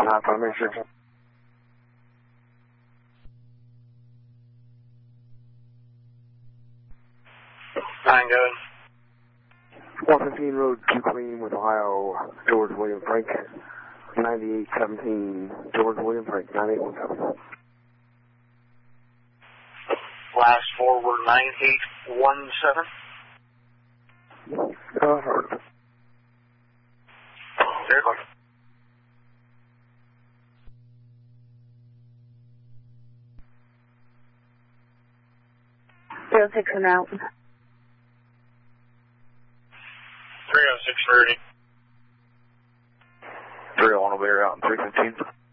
primary 6. 9, go ahead. 115 Road, Q Queen with Ohio, George William Frank, 9817, George William Frank, 9817. Last 4 were 9817. Heard. Very good. Zero 6 and out. 306 for 301 will be out in 315.